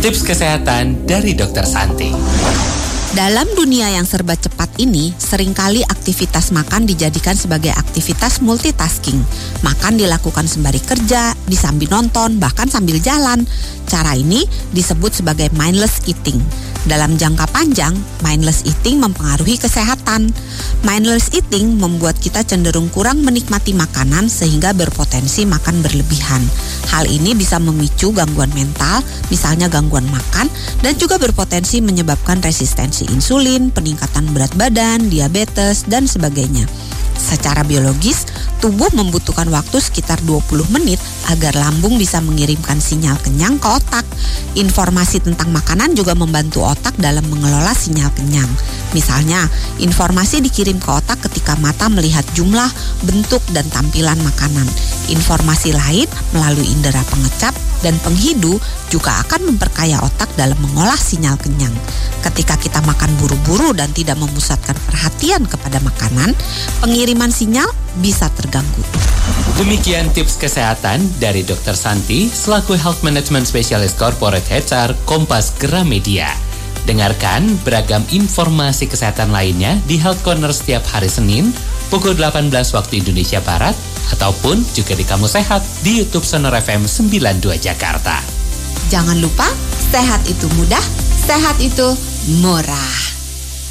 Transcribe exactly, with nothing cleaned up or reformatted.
Tips kesehatan dari Dokter Santi. Dalam dunia yang serba cepat ini, seringkali aktivitas makan dijadikan sebagai aktivitas multitasking. Makan dilakukan sembari kerja, disambil nonton, bahkan sambil jalan. Cara ini disebut sebagai mindless eating. Dalam jangka panjang, mindless eating mempengaruhi kesehatan. Mindless eating membuat kita cenderung kurang menikmati makanan sehingga berpotensi makan berlebihan. Hal ini bisa memicu gangguan mental, misalnya gangguan makan, dan juga berpotensi menyebabkan resistensi insulin, peningkatan berat badan, diabetes, dan sebagainya. Secara biologis, tubuh membutuhkan waktu sekitar dua puluh menit agar lambung bisa mengirimkan sinyal kenyang ke otak. Informasi tentang makanan juga membantu otak dalam mengelola sinyal kenyang. Misalnya, informasi dikirim ke otak ketika mata melihat jumlah, bentuk, dan tampilan makanan. Informasi lain melalui indera pengecap dan penghidu juga akan memperkaya otak dalam mengolah sinyal kenyang. Ketika kita makan buru-buru dan tidak memusatkan perhatian kepada makanan, pengiriman sinyal bisa terganggu. Demikian tips kesehatan dari Dokter Santi selaku Health Management Specialist Corporate H R Kompas Gramedia. Dengarkan beragam informasi kesehatan lainnya di Health Corner setiap hari Senin pukul delapan belas waktu Indonesia Barat ataupun juga di Kamu Sehat di YouTube Sonora F M sembilan puluh dua Jakarta. Jangan lupa, sehat itu mudah, sehat itu murah.